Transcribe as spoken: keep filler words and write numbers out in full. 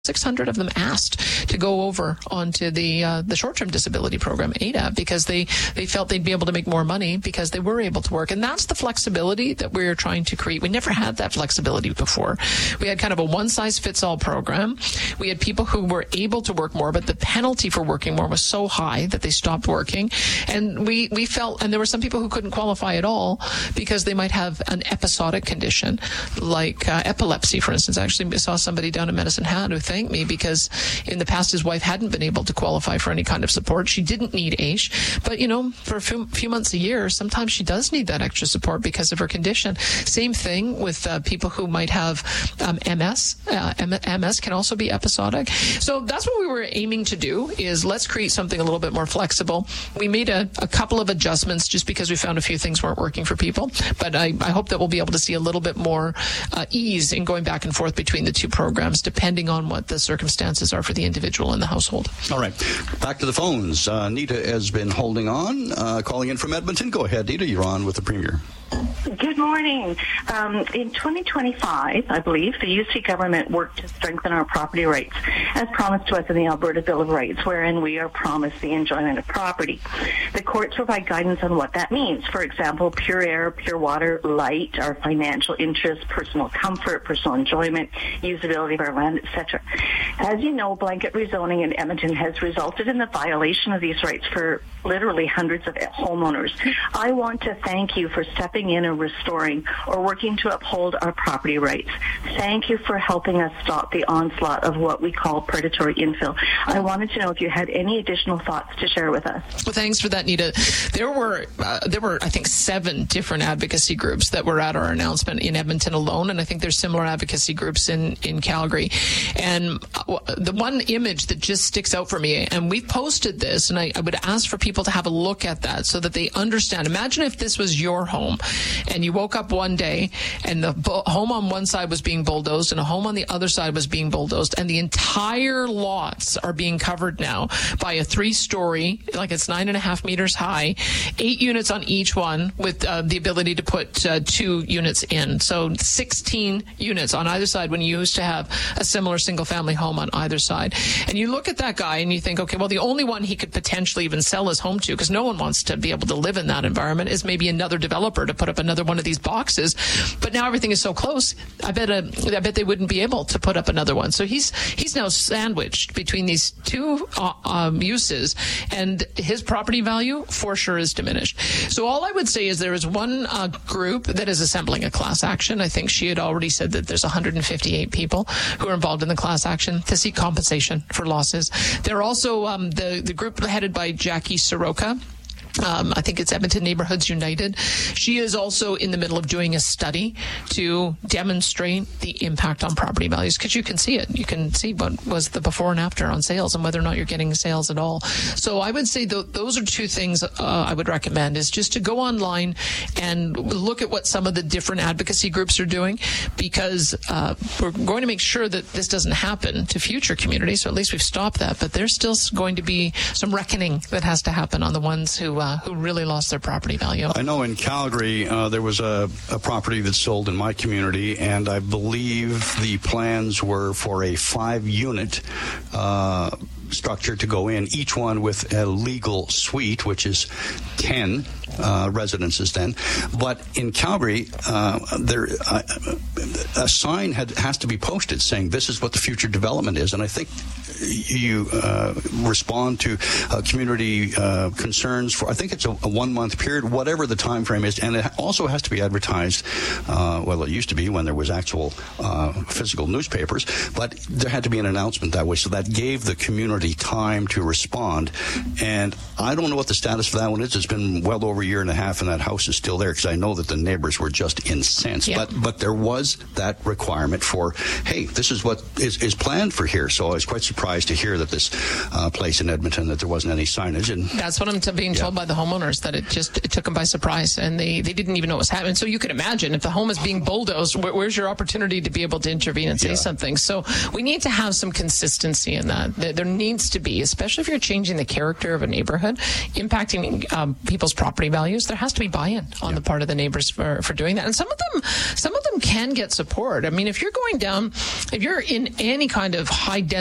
six hundred of them asked to go over onto the uh, the short-term disability program, A D A P, because they, they felt they'd be able to make more money because they were able to work. And that's the flexibility that we're trying to create. We never had that flexibility before. We had kind of a one-size-fits-all program. We had people who were able to work more, but the penalty for working more was so high that they stopped working. And we, we felt, and there were some people who couldn't qualify at all because they might have an episodic condition, like uh, epilepsy, for instance. I actually saw somebody down in Medicine Hat who thank me because in the past his wife hadn't been able to qualify for any kind of support. She didn't need A I S H, but you know, for a few, few months a year, sometimes she does need that extra support because of her condition. Same thing with uh, people who might have um, M S. Uh, M S can also be episodic. So that's what we were aiming to do, is let's create something a little bit more flexible. We made a, a couple of adjustments just because we found a few things weren't working for people, but I, I hope that we'll be able to see a little bit more uh, ease in going back and forth between the two programs, depending on what the circumstances are for the individual in the household. All right. Back to the phones. Uh, Nita has been holding on, uh, calling in from Edmonton. Go ahead, Nita. You're on with the Premier. Good morning. Um, in twenty twenty-five, I believe, the U C government worked to strengthen our property rights, as promised to us in the Alberta Bill of Rights, wherein we are promised the enjoyment of property. The courts provide guidance on what that means. For example, pure air, pure water, light, our financial interests, personal comfort, personal enjoyment, usability of our land, et cetera. As you know, blanket rezoning in Edmonton has resulted in the violation of these rights for literally hundreds of homeowners. I want to thank you for stepping in and restoring or working to uphold our property rights. Thank you for helping us stop the onslaught of what we call predatory infill. I wanted to know if you had any additional thoughts to share with us. Well, thanks for that, Nita. There were, uh, there were, I think, seven different advocacy groups that were at our announcement in Edmonton alone, and I think there's similar advocacy groups in, in Calgary. And uh, the one image that just sticks out for me, and we've posted this, and I, I would ask for people to have a look at that so that they understand. Imagine if this was your home, and you woke up one day and the bu- home on one side was being bulldozed and a home on the other side was being bulldozed, and the entire lots are being covered now by a three-story, like it's nine and a half meters high, eight units on each one with uh, the ability to put uh, two units in. So sixteen units on either side when you used to have a similar single-family home on either side. And you look at that guy and you think, okay, well, the only one he could potentially even sell his home to, because no one wants to be able to live in that environment, is maybe another developer to put up another one of these boxes. But now everything is so close, I bet a, I bet they wouldn't be able to put up another one. So he's he's now sandwiched between these two uh, um, uses, and his property value for sure is diminished. So all I would say is there is one uh, group that is assembling a class action. I think she had already said that there's one hundred fifty-eight people who are involved in the class action to seek compensation for losses. There are also um, the, the group headed by Jackie Soroka. Um, I think it's Edmonton Neighborhoods United. She is also in the middle of doing a study to demonstrate the impact on property values, because you can see it. You can see what was the before and after on sales and whether or not you're getting sales at all. So I would say th- those are two things uh, I would recommend, is just to go online and look at what some of the different advocacy groups are doing, because uh, we're going to make sure that this doesn't happen to future communities, so at least we've stopped that. But there's still going to be some reckoning that has to happen on the ones who Uh, who really lost their property value. I know in Calgary uh, there was a, a property that sold in my community, and I believe the plans were for a five-unit uh, structure to go in, each one with a legal suite, which is ten uh, residences then. But in Calgary, uh, there uh, a sign had, has to be posted saying this is what the future development is, and I think you uh, respond to uh, community uh, concerns for, I think it's a, a one-month period, whatever the time frame is, and it also has to be advertised, uh, well, it used to be when there was actual uh, physical newspapers, but there had to be an announcement that way, so that gave the community time to respond. And I don't know what the status for that one is. It's been well over a year and a half, and that house is still there, because I know that the neighbors were just incensed. Yeah. But but there was that requirement for, hey, this is what is, is planned for here. So I was quite surprised to hear that this uh, place in Edmonton, that there wasn't any signage. And that's what I'm t- being told yeah. by the homeowners, that it just it took them by surprise, and they, they didn't even know what was happening. So you can imagine, if the home is being bulldozed, where, where's your opportunity to be able to intervene and say yeah. something? So we need to have some consistency in that. There, there needs needs to be, especially if you're changing the character of a neighborhood, impacting um, people's property values, there has to be buy-in on yeah. the part of the neighbors for, for doing that. And some of them, some of them can get support. I mean, if you're going down, if you're in any kind of high density